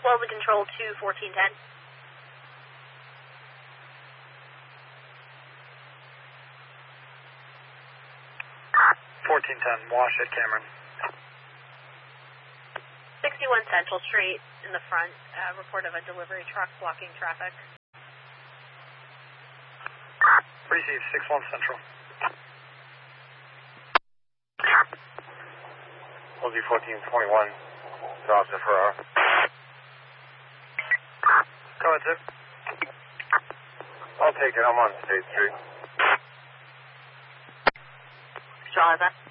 Wells Control 2, 1410. 1410, wash at Cameron. 61 Central Street in the front, report of a delivery truck blocking traffic. Receive 61 Central. LG 1421, Officer Ferrara. Go ahead, sir. I'll take it, I'm on State Street. Shaw, is that?